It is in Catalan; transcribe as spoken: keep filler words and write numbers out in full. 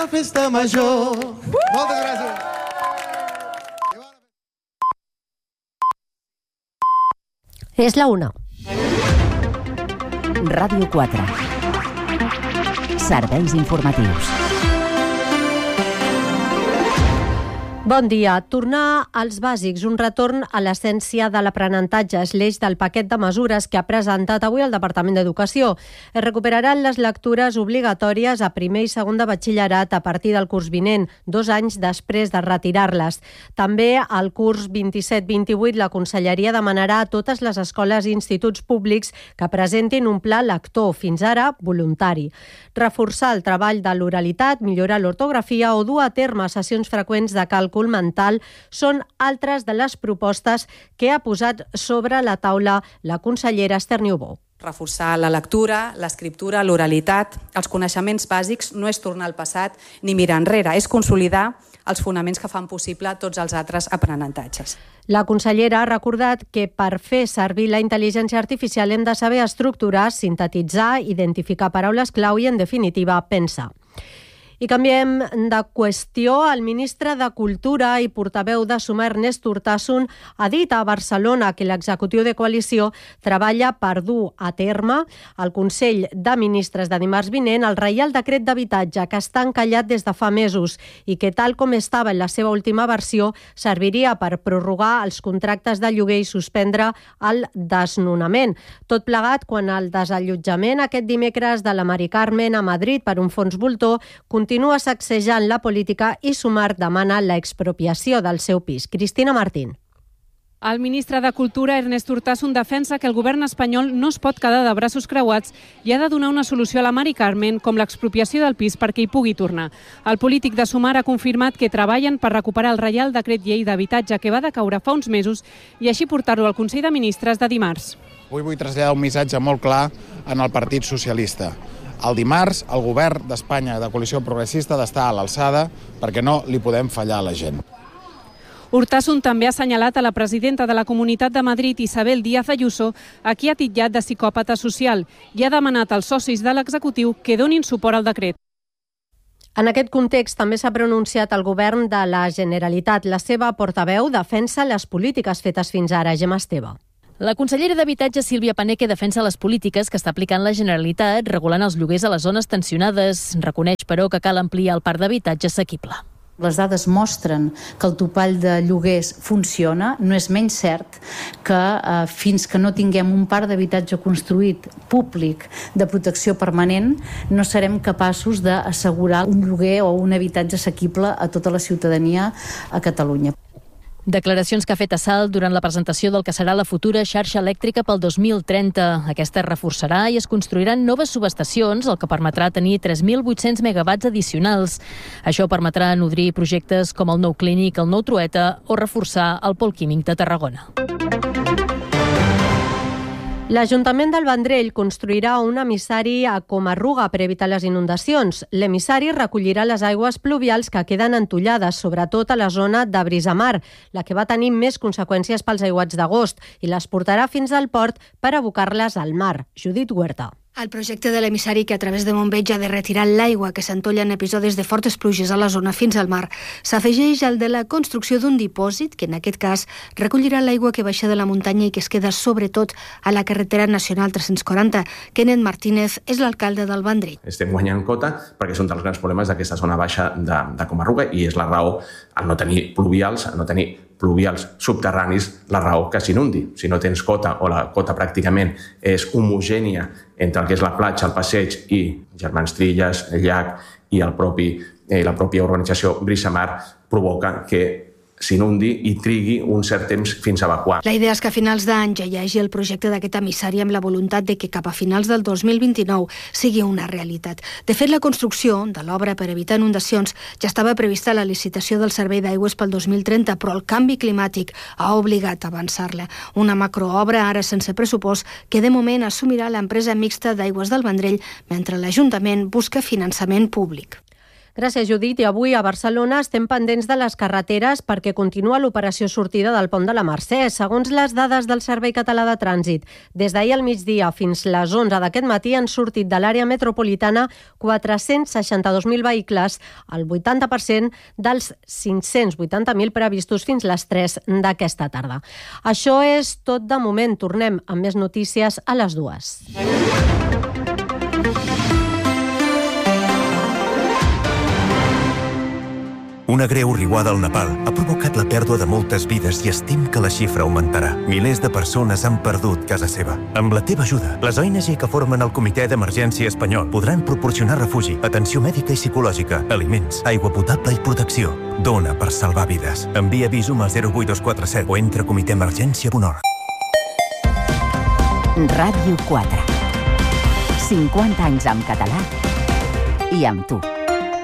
La festa major. Moltes gràcies. És la una. Ràdio quatre. Serveis informatius. Bon dia. Tornar als bàsics, un retorn a l'essència de l'aprenentatge és l'eix del paquet de mesures que ha presentat avui el Departament d'Educació. Es recuperaran les lectures obligatòries a primer i segon de batxillerat a partir del curs vinent, dos anys després de retirar-les. També al curs vint-i-set vint-i-vuit la Conselleria demanarà a totes les escoles i instituts públics que presentin un pla lector, fins ara voluntari. Reforçar el treball de l'oralitat, millorar l'ortografia o dur a terme sessions freqüents de càlcul mental són altres de les propostes que ha posat sobre la taula la consellera Esther Niubó. Reforçar la lectura, l'escriptura, l'oralitat, els coneixements bàsics no és tornar al passat ni mirar enrere, és consolidar els fonaments que fan possible tots els altres aprenentatges. La consellera ha recordat que per fer servir la intel·ligència artificial hem de saber estructurar, sintetitzar, identificar paraules clau i, en definitiva, pensar. I canviem de qüestió. El ministre de Cultura i portaveu de Sumar, Ernest Urtasun, ha dit a Barcelona que l'executiu de coalició treballa per dur a terme al Consell de Ministres de dimarts vinent el Reial Decret d'Habitatge, que està encallat des de fa mesos i que, tal com estava en la seva última versió, serviria per prorrogar els contractes de lloguer i suspendre el desnonament. Tot plegat quan el desallotjament aquest dimecres de la Mari Carmen a Madrid per un fons voltor continua sacsejant la política i Sumar demana la expropiació del seu pis. Cristina Martín. El ministre de Cultura, Ernest Urtasun, defensa que el govern espanyol no es pot quedar de braços creuats i ha de donar una solució a la Mari Carmen, com l'expropiació del pis perquè hi pugui tornar. El polític de Sumar ha confirmat que treballen per recuperar el Reial Decret Llei d'Habitatge que va decaure fa uns mesos i així portar-lo al Consell de Ministres de dimarts. Avui vull traslladar un missatge molt clar en el Partit Socialista. El dimarts, el govern d'Espanya de coalició progressista ha d'estar a l'alçada perquè no li podem fallar a la gent. Urtasun també ha assenyalat a la presidenta de la Comunitat de Madrid, Isabel Díaz Ayuso, a qui ha titllat de psicòpata social i ha demanat als socis de l'executiu que donin suport al decret. En aquest context també s'ha pronunciat el govern de la Generalitat. La seva portaveu defensa les polítiques fetes fins ara. Gemma Esteve. La consellera d'Habitatge, Sílvia Paneque, defensa les polítiques que està aplicant la Generalitat regulant els lloguers a les zones tensionades. Reconeix, però, que cal ampliar el parc d'habitatge assequible. Les dades mostren que el topall de lloguers funciona. No és menys cert que eh, fins que no tinguem un parc d'habitatge construït públic de protecció permanent no serem capaços d'assegurar un lloguer o un habitatge assequible a tota la ciutadania a Catalunya. Declaracions que ha fet a Salt durant la presentació del que serà la futura xarxa elèctrica pel dos mil trenta. Aquesta es reforçarà i es construiran noves subestacions, el que permetrà tenir tres mil vuit-cents megawatts addicionals. Això permetrà nodrir projectes com el nou clínic, el nou Trueta o reforçar el pol químic de Tarragona. L'Ajuntament del Vendrell construirà un emissari a Comarruga per evitar les inundacions. L'emissari recollirà les aigües pluvials que queden entollades, sobretot a la zona de Brisamar, la que va tenir més conseqüències pels aiguats d'agost, i les portarà fins al port per abocar-les al mar. Judit Huerta. El projecte de l'emissari, que a través de Montveig ha de retirar l'aigua que s'entolla en episodis de fortes pluges a la zona fins al mar, s'afegeix al de la construcció d'un dipòsit que en aquest cas recollirà l'aigua que baixa de la muntanya i que es queda sobretot a la carretera nacional tres-cents quaranta. Kenneth Martínez és l'alcalde del Vendrell. Estem guanyant cota perquè és un dels grans problemes d'aquesta zona baixa de, de Comarruga i és la raó, al no tenir pluvials, al no tenir pluvials subterranis, la raó que s'inundi. Si no tens cota o la cota pràcticament és homogènia entre el que és la platja, el passeig i Germans Trilles, el llac i el propi, eh, la pròpia urbanització Brisamar, provoca que s'inundi i trigui un cert temps fins a evacuar. La idea és que a finals d'any ja hi hagi el projecte d'aquest emissari amb la voluntat de que cap a finals del dos mil vint-i-nou sigui una realitat. De fet, la construcció de l'obra per evitar inundacions ja estava prevista a la licitació del Servei d'Aigües pel dos mil trenta, però el canvi climàtic ha obligat a avançar-la. Una macroobra ara sense pressupost que de moment assumirà l'empresa mixta d'Aigües del Vendrell mentre l'Ajuntament busca finançament públic. Gràcies, Judit. I avui a Barcelona estem pendents de les carreteres perquè continua l'operació sortida del pont de la Mercè. Segons les dades del Servei Català de Trànsit, des d'ahir al migdia fins les onze d'aquest matí han sortit de l'àrea metropolitana quatre-cents seixanta-dos mil vehicles, el vuitanta per cent dels cinc-cents vuitanta mil previstos fins les tres d'aquesta tarda. Això és tot de moment. Tornem amb més notícies a les dues. Una greu riuada al Nepal ha provocat la pèrdua de moltes vides i estim que la xifra augmentarà. Milers de persones han perdut casa seva. Amb la teva ajuda, les O N G que formen el Comitè d'Emergència Espanyol podran proporcionar refugi, atenció mèdica i psicològica, aliments, aigua potable i protecció. Dona per salvar vides. Envia Visum al zero vuit dos quatre set o entra a comitè emergència punt org. Ràdio quatre. cinquanta anys en català i amb tu.